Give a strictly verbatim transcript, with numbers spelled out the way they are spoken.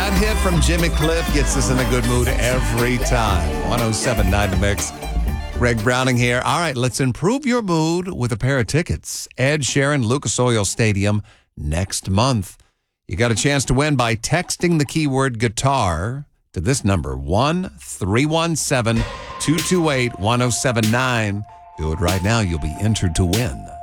One hit from Jimmy Cliff gets us in a good mood every time. one oh seven point nine The Mix. Greg Browning here. All right, let's improve your mood with a pair of tickets. Ed Sheeran, Lucas Oil Stadium next month. You got a chance to win by texting the keyword guitar to this number, one three one seven, two two eight, one oh seven nine. Do it right now. You'll be entered to win.